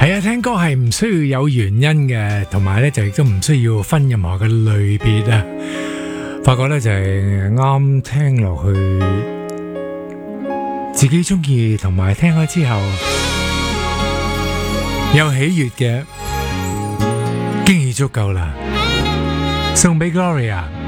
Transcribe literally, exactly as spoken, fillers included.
係啊，聽歌係唔需要有原因嘅，同埋咧就亦都唔需要分任何嘅類別啊。發覺咧就係啱聽落去，自己中意同埋聽開之後有喜悅嘅，經已足夠啦。送俾 Gloria。